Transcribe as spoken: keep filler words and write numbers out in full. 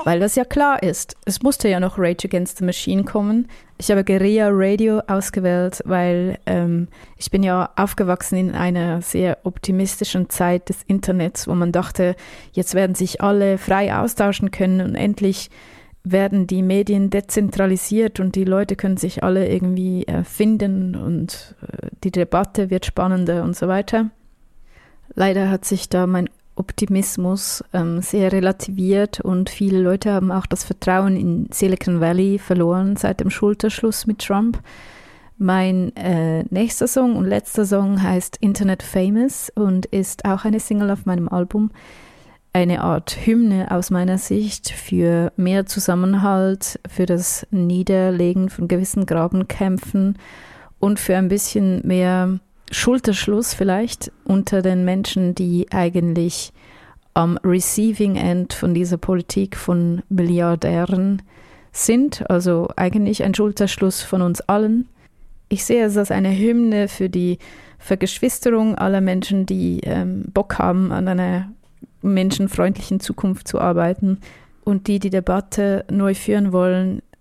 weil das ja klar ist. Es musste ja noch Rage Against the Machine kommen. Ich habe Guerilla Radio ausgewählt, weil ähm, ich bin ja aufgewachsen in einer sehr optimistischen Zeit des Internets, wo man dachte, jetzt werden sich alle frei austauschen können und endlich werden die Medien dezentralisiert und die Leute können sich alle irgendwie äh, finden und äh, die Debatte wird spannender und so weiter. Leider hat sich da mein Optimismus ähm, sehr relativiert und viele Leute haben auch das Vertrauen in Silicon Valley verloren seit dem Schulterschluss mit Trump. Mein äh, nächster Song und letzter Song heißt Internet Famous und ist auch eine Single auf meinem Album. Eine Art Hymne aus meiner Sicht für mehr Zusammenhalt, für das Niederlegen von gewissen Grabenkämpfen und für ein bisschen mehr Schulterschluss vielleicht unter den Menschen, die eigentlich am Receiving End von dieser Politik von Milliardären sind. Also eigentlich ein Schulterschluss von uns allen. Ich sehe es als eine Hymne für die Vergeschwisterung aller Menschen, die ähm, Bock haben, an einer menschenfreundlichen Zukunft zu arbeiten und die die Debatte neu führen wollen,